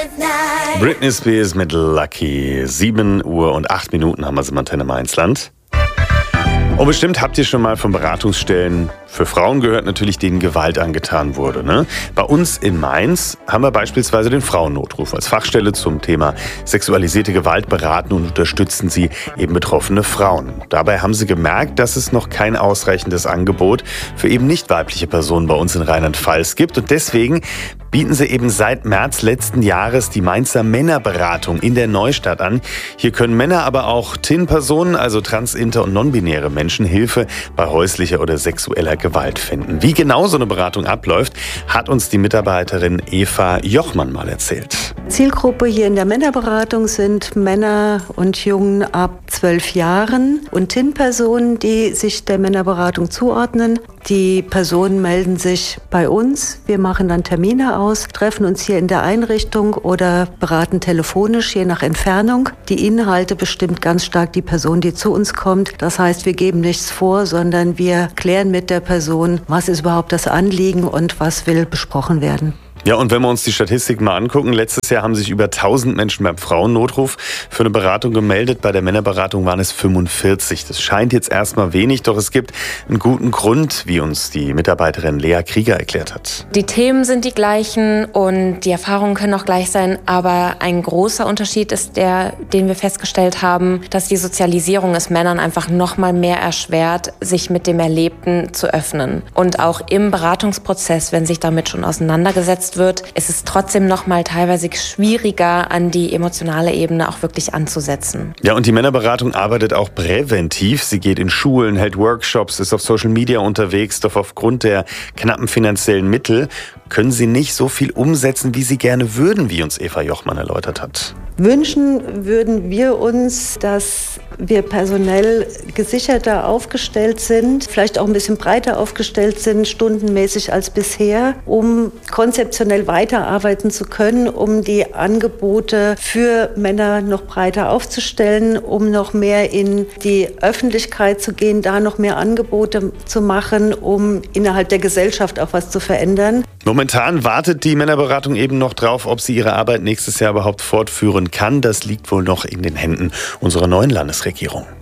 Britney Spears mit Lucky. 7 Uhr und 8 Minuten haben wir es im Antenne Mainzland. Und bestimmt habt ihr schon mal von Beratungsstellen für Frauen gehört, natürlich denen Gewalt angetan wurde. Ne? Bei uns in Mainz haben wir beispielsweise den Frauennotruf. Als Fachstelle zum Thema sexualisierte Gewalt beraten und unterstützen sie eben betroffene Frauen. Dabei haben sie gemerkt, dass es noch kein ausreichendes Angebot für eben nicht weibliche Personen bei uns in Rheinland-Pfalz gibt. Und deswegen bieten sie eben seit März letzten Jahres die Mainzer Männerberatung in der Neustadt an. Hier können Männer, aber auch TIN-Personen, also trans-, inter- und non-binäre Menschen, Hilfe bei häuslicher oder sexueller Gewalt finden. Wie genau so eine Beratung abläuft, hat uns die Mitarbeiterin Eva Jochmann mal erzählt. Zielgruppe hier in der Männerberatung sind Männer und Jungen ab 12 Jahren und TIN-Personen, die sich der Männerberatung zuordnen. Die Personen melden sich bei uns. Wir machen dann Termine aus, treffen uns hier in der Einrichtung oder beraten telefonisch, je nach Entfernung. Die Inhalte bestimmt ganz stark die Person, die zu uns kommt. Das heißt, wir geben nichts vor, sondern wir klären mit der Person, was ist überhaupt das Anliegen und was will besprochen werden. Ja, und wenn wir uns die Statistiken mal angucken, letztes Jahr haben sich über 1000 Menschen beim Frauennotruf für eine Beratung gemeldet. Bei der Männerberatung waren es 45. Das scheint jetzt erstmal wenig, doch es gibt einen guten Grund, wie uns die Mitarbeiterin Lea Krieger erklärt hat. Die Themen sind die gleichen und die Erfahrungen können auch gleich sein, aber ein großer Unterschied ist der, den wir festgestellt haben, dass die Sozialisierung es Männern einfach noch mal mehr erschwert, sich mit dem Erlebten zu öffnen. Und auch im Beratungsprozess, wenn sich damit schon auseinandergesetzt wird, ist es trotzdem noch mal teilweise schwieriger, an die emotionale Ebene auch wirklich anzusetzen. Ja, und die Männerberatung arbeitet auch präventiv. Sie geht in Schulen, hält Workshops, ist auf Social Media unterwegs. Doch aufgrund der knappen finanziellen Mittel können sie nicht so viel umsetzen, wie sie gerne würden, wie uns Eva Jochmann erläutert hat. Wünschen würden wir uns, dass wir personell gesicherter aufgestellt sind, vielleicht auch ein bisschen breiter aufgestellt sind, stundenmäßig als bisher, um konzeptionell weiterarbeiten zu können, um die Angebote für Männer noch breiter aufzustellen, um noch mehr in die Öffentlichkeit zu gehen, da noch mehr Angebote zu machen, um innerhalb der Gesellschaft auch was zu verändern. Momentan wartet die Männerberatung eben noch drauf, ob sie ihre Arbeit nächstes Jahr überhaupt fortführen kann. Das liegt wohl noch in den Händen unserer neuen Landesregierung.